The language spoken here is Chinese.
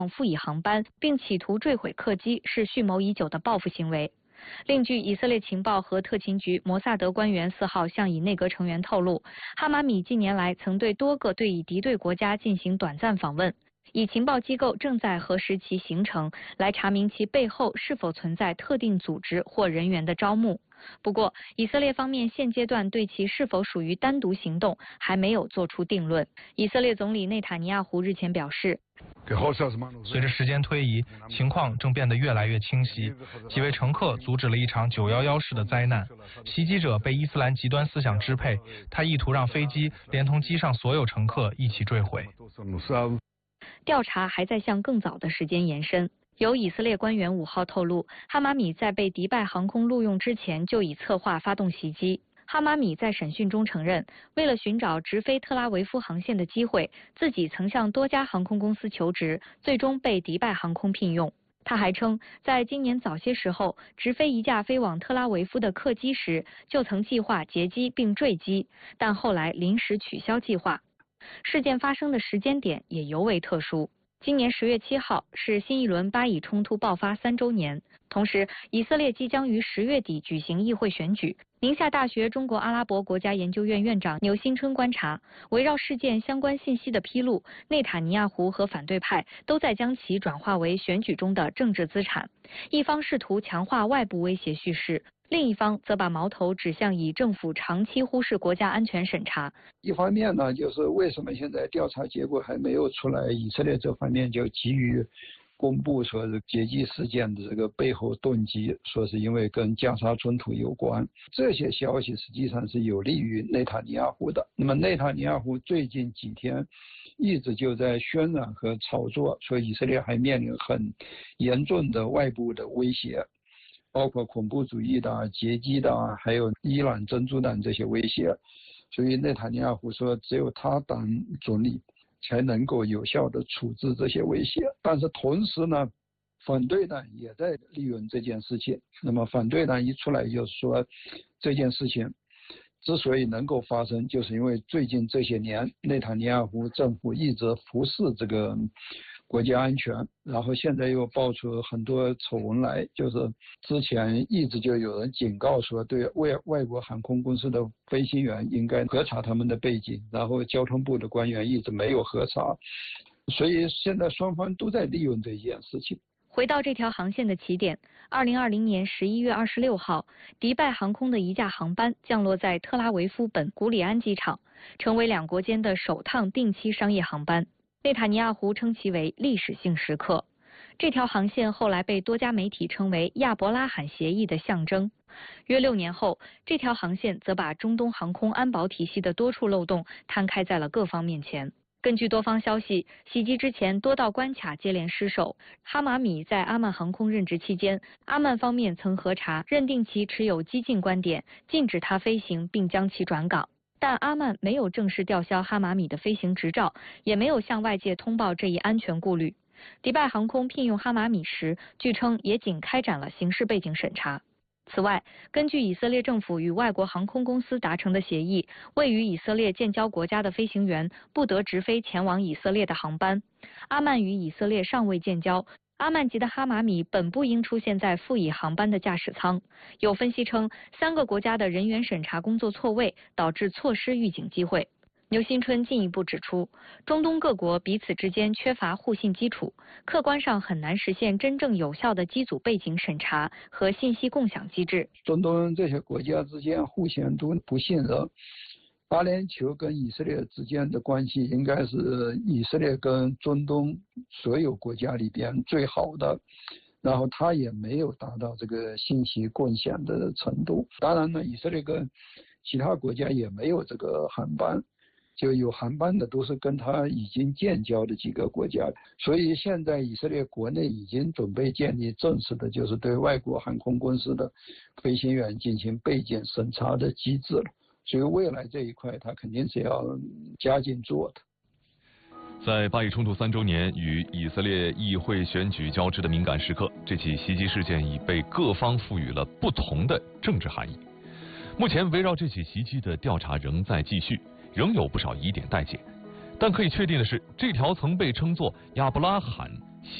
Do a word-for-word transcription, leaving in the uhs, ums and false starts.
附以航班，并企图坠毁客机，是蓄谋已久的报复行为。另据以色列情报和特勤局摩萨德官员四号向以内阁成员透露，哈马米近年来曾对多个对以敌对国家进行短暂访问，以情报机构正在核实其行程，来查明其背后是否存在特定组织或人员的招募。不过，以色列方面现阶段对其是否属于单独行动还没有做出定论。以色列总理内塔尼亚胡日前表示， 随着时间推移，情况正变得越来越清晰。几位乘客阻止了一场九一一式的灾难，袭击者被伊斯兰极端思想支配，他意图让飞机连同机上所有乘客一起坠毁。 调查还在向更早的时间延伸。有以色列官员五号透露，哈马米在被迪拜航空录用之前就已策划发动袭击。哈马米在审讯中承认，为了寻找直飞特拉维夫航线的机会，自己曾向多家航空公司求职，最终被迪拜航空聘用。他还称，在今年早些时候，直飞一架飞往特拉维夫的客机时，就曾计划劫机并坠机，但后来临时取消计划。事件发生的时间点也尤为特殊。今年十月七号是新一轮巴以冲突爆发三周年，同时以色列即将于十月底举行议会选举。宁夏大学中国阿拉伯国家研究院院长牛新春观察，围绕事件相关信息的披露，内塔尼亚胡和反对派都在将其转化为选举中的政治资产，一方试图强化外部威胁叙事，另一方则把矛头指向以政府长期忽视国家安全审查。 一方面呢，就是为什么现在调查结果还没有出来，以色列这方面就急于公布说是劫机事件的这个背后动机，说是因为跟加沙冲突有关。这些消息实际上是有利于内塔尼亚胡的。那么内塔尼亚胡最近几天一直就在渲染和炒作，说以色列还面临很严重的外部的威胁，包括恐怖主义的、劫机的，还有伊朗真主党这些威胁。所以内塔尼亚胡说，只有他当总理才能够有效的处置这些威胁。但是同时呢，反对党也在利用这件事情。那么反对党一出来就是说，这件事情之所以能够发生，就是因为最近这些年内塔尼亚胡政府一直忽视这个国家安全，然后现在又爆出很多丑闻来，就是之前一直就有人警告说，对外外国航空公司的飞行员应该核查他们的背景，然后交通部的官员一直没有核查，所以现在双方都在利用这件事情。 回到这条航线的起点，二零二零年十一月二十六号，迪拜航空的一架航班降落在特拉维夫本古里安机场，成为两国间的首趟定期商业航班。内塔尼亚胡称其为历史性时刻。这条航线后来被多家媒体称为亚伯拉罕协议的象征。约六年后，这条航线则把中东航空安保体系的多处漏洞摊开在了各方面前。根据多方消息，袭击之前多道关卡接连失守。哈马米在阿曼航空任职期间，阿曼方面曾核查，认定其持有激进观点，禁止他飞行并将其转岗。但阿曼没有正式吊销哈马米的飞行执照，也没有向外界通报这一安全顾虑。迪拜航空聘用哈马米时，据称也仅开展了刑事背景审查。此外，根据以色列政府与外国航空公司达成的协议，位于以色列建交国家的飞行员不得直飞前往以色列的航班。阿曼与以色列尚未建交，阿曼籍的哈马米本不应出现在附以航班的驾驶舱。有分析称，三个国家的人员审查工作错位，导致错失预警机会。牛新春进一步指出，中东各国彼此之间缺乏互信基础，客观上很难实现真正有效的机组背景审查和信息共享机制。 中东这些国家之间互相都不信任。阿联酋跟以色列之间的关系应该是以色列跟中东所有国家里边最好的，然后他也没有达到这个信息共享的程度。当然呢，以色列跟其他国家也没有这个航班，就有航班的都是跟他已经建交的几个国家，所以现在以色列国内已经准备建立正式的就是对外国航空公司的飞行员进行背景审查的机制了。所以未来这一块他肯定是要加紧做的。 在巴以冲突三周年与以色列议会选举交织的敏感时刻，这起袭击事件已被各方赋予了不同的政治含义。目前围绕这起袭击的调查仍在继续，仍有不少疑点待解。但可以确定的是，这条曾被称作亚伯拉罕